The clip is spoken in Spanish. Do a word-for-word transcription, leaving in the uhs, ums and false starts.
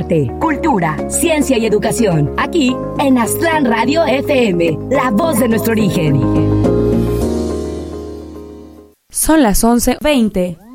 arte, cultura, ciencia y educación. Aquí en Aztlán Radio F M, la voz de nuestro origen. Son las once veinte.